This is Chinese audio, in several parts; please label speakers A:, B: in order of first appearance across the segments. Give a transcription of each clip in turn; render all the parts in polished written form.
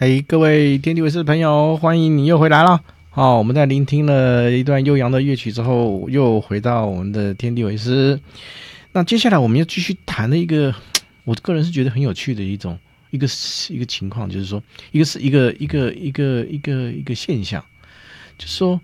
A: 嘿，各位天地卫视的朋友，欢迎你又回来了。我们在聆听了一段悠扬的乐曲之后，又回到我们的天地卫视。那接下来我们要继续谈的一个，我个人是觉得很有趣的一个情况，就是说，一个现象，就是说，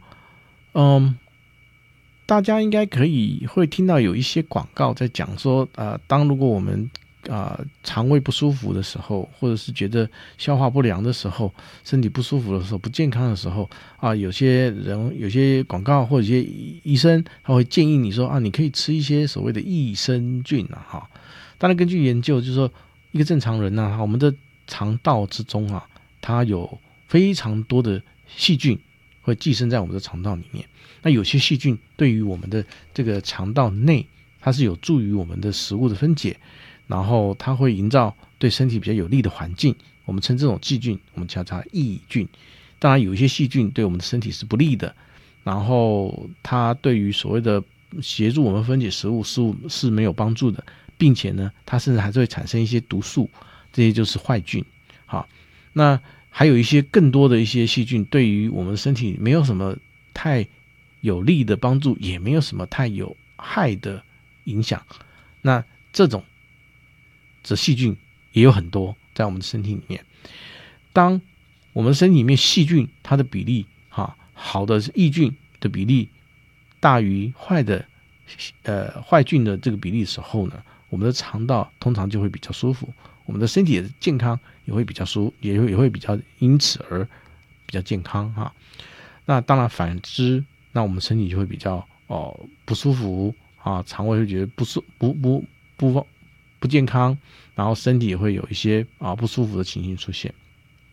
A: 大家应该会听到有一些广告在讲说，如果我们肠胃不舒服的时候，或者是觉得消化不良的时候，身体不舒服的时候，不健康的时候有些广告或者有些医生他会建议你说你可以吃一些所谓的益生菌当然根据研究就是说，一个正常人我们的肠道之中它有非常多的细菌会寄生在我们的肠道里面。那有些细菌对于我们的这个肠道内，它是有助于我们的食物的分解，然后它会营造对身体比较有利的环境，我们称这种细菌我们叫它益菌。当然有一些细菌对我们的身体是不利的，然后它对于所谓的协助我们分解食物是没有帮助的，并且呢它甚至还是会产生一些毒素，这些就是坏菌。好，那还有一些更多的一些细菌对于我们身体没有什么太有利的帮助，也没有什么太有害的影响，那这细菌也有很多在我们的身体里面。当我们身体里面细菌它的比例好的益菌的比例大于坏菌的这个比例的时候呢，我们的肠道通常就会比较舒服，我们的身体的健康也会比较也会比较因此而比较健康那当然反之，那我们身体就会比较不舒服肠胃会觉得不健康，然后身体也会有一些不舒服的情形出现。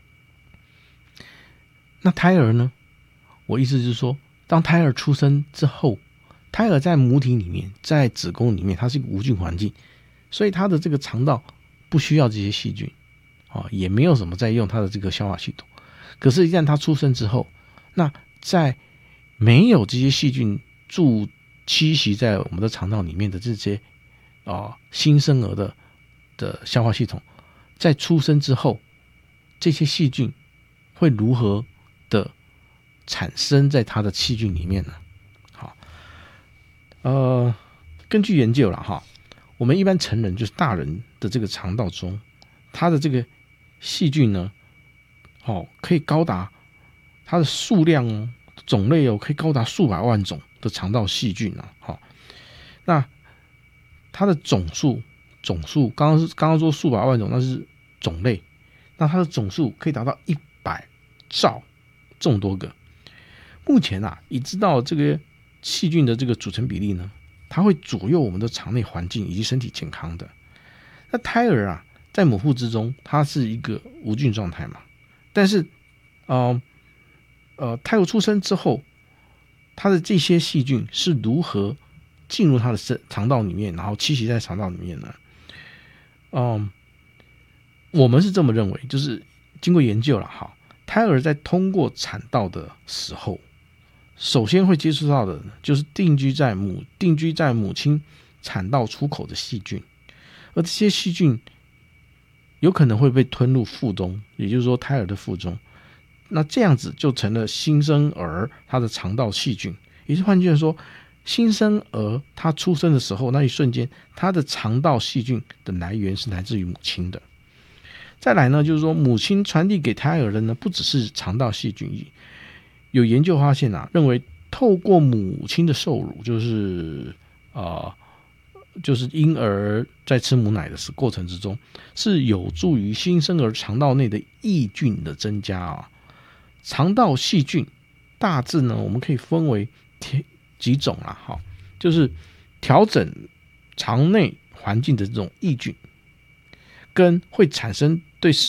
A: 那胎儿呢？我意思就是说，当胎儿出生之后，胎儿在母体里面，在子宫里面，它是一个无菌环境，所以它的这个肠道不需要这些细菌也没有什么在用它的这个消化系统。可是，一旦它出生之后，那在没有这些细菌栖息在我们的肠道里面的这些新生儿的消化系统，在出生之后，这些细菌会如何的产生在它的细菌里面呢？根据研究了我们一般成人就是大人的这个肠道中，它的这个细菌呢，可以高达它的数量种类可以高达数百万种的肠道细菌那它的总数刚刚说数百万种，那是种类，那它的总数可以达到100兆这么多个。目前已知道这个细菌的这个组成比例呢，它会左右我们的肠内环境以及身体健康的。那胎儿在母腹之中，它是一个无菌状态嘛，但是胎儿出生之后，它的这些细菌是如何进入它的肠道里面，然后栖息在肠道里面呢？我们是这么认为，就是经过研究了胎儿在通过产道的时候，首先会接触到的就是定居在母亲产道出口的细菌，而这些细菌有可能会被吞入腹中，也就是说胎儿的腹中。那这样子就成了新生儿他的肠道细菌，也就是换句话说，新生儿他出生的时候那一瞬间，他的肠道细菌的来源是来自于母亲的。再来呢，就是说母亲传递给胎儿的呢，不只是肠道细菌，有研究发现认为透过母亲的受乳，就是婴儿在吃母奶的过程之中，是有助于新生儿肠道内的益菌的增加肠道细菌大致呢，我们可以分为几种就是调整肠内环境的这种益菌，跟会产生对